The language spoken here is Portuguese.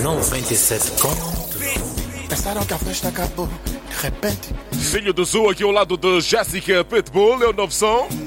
97.9. Pensaram que a festa acabou, de repente. Filho do Sul aqui ao lado de Jéssica Pitbull, é o novo som.